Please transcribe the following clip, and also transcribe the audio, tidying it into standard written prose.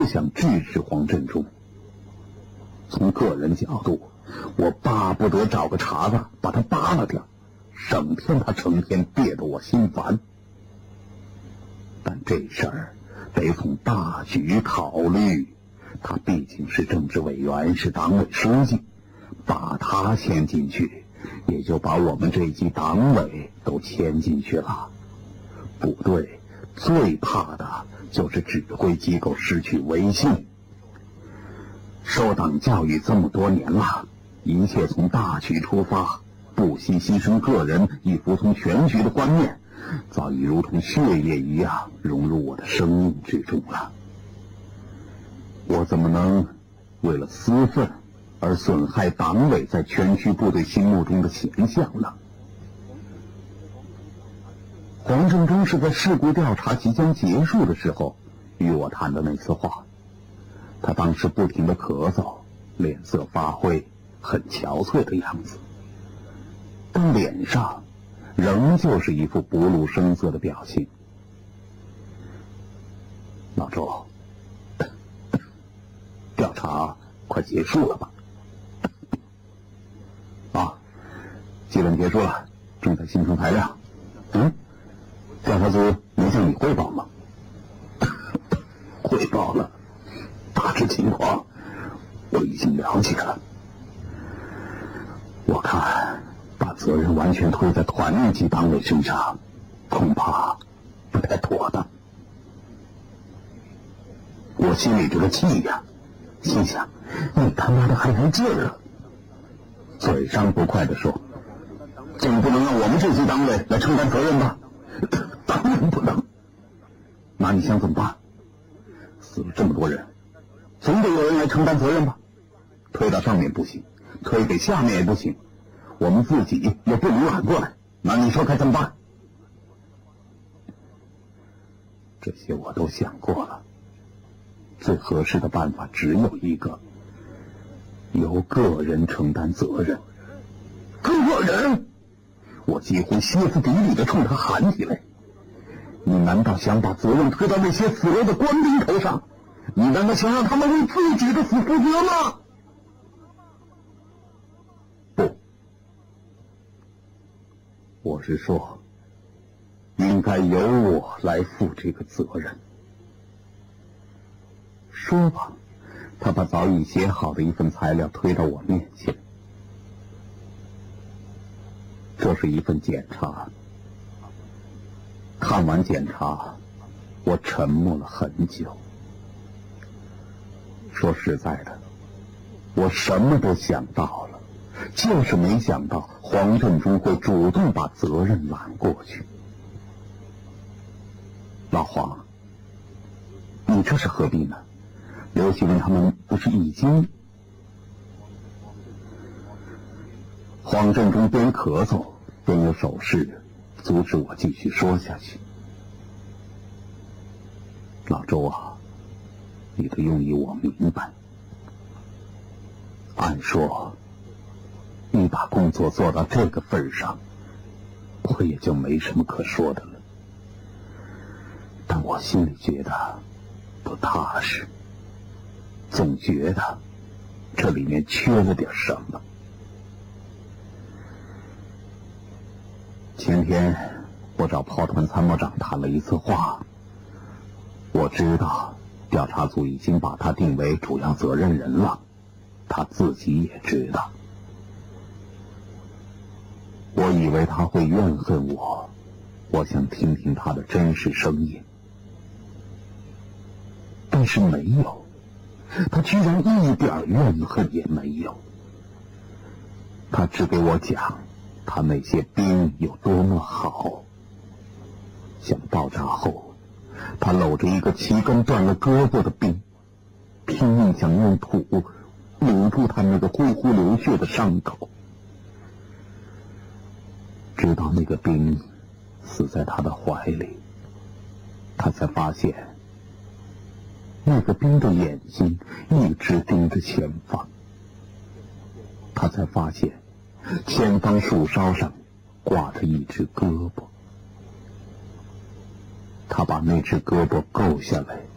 想制止黄振中。从个人角度，我巴不得找个茬子把他扒拉掉，省天他成天憋得我心烦。但这事儿得从大局考虑，他毕竟是政治委员，是党委书记，把他牵进去，也就把我们这一级党委都牵进去了。部队最怕的就是指挥机构失去威信。受党教育这么多年了，一切从大局出发，不惜牺牲个人以服从全局的观念，早已如同血液一样融入我的生命之中了。我怎么能为了私愤而损害党委在全区部队心目中的形象呢？黄振中是在事故调查即将结束的时候与我谈的那次话。他当时不停地咳嗽，脸色发灰，很憔悴的样子，但脸上仍旧是一副不露声色的表情。老周，调查快结束了吧？啊，基本结束了，正在形成材料。调查组没向你汇报吗？汇报了，大致情况我已经了解了。我看把责任完全推在团一级党委身上，恐怕不太妥当。我心里这个气呀，心想你他妈的还来劲儿了。嘴上不快地说，总不能让我们这级党委来承担责任吧？当然不能。那你想怎么办？死了这么多人，总得有人来承担责任吧？推到上面不行，推给下面也不行，我们自己也不能揽过来，那你说该怎么办？这些我都想过了，最合适的办法只有一个，由个人承担责任。个人？我几乎歇斯底里地冲他喊起来，你难道想把责任推到那些死了的官兵头上？你难道想让他们为自己的死负责吗？不，我是说，应该由我来负这个责任。说吧，他把早已写好的一份材料推到我面前。这是一份检查。看完检查，我沉默了很久。说实在的，我什么都想到了，就是没想到黄振中会主动把责任揽过去。老黄，你这是何必呢？刘锡文他们不是已经……黄振中边咳嗽边有手势阻止我继续说下去。老周啊，你的用意我明白。按说，你把工作做到这个份上，我也就没什么可说的了。但我心里觉得不踏实，总觉得这里面缺了点什么。前天我找炮团参谋长谈了一次话，我知道调查组已经把他定为主要责任人了，他自己也知道。我以为他会怨恨我，我想听听他的真实声音，但是没有，他居然一点怨恨也没有。他只给我讲他那些兵有多么好。想爆炸后，他搂着一个旗根断了胳膊的兵，拼命想用土捂住他那个呼呼流血的伤口，直到那个兵死在他的怀里，他才发现那个兵的眼睛一直盯着前方，他才发现前方树梢上挂着一只胳膊，他把那只胳膊够下来，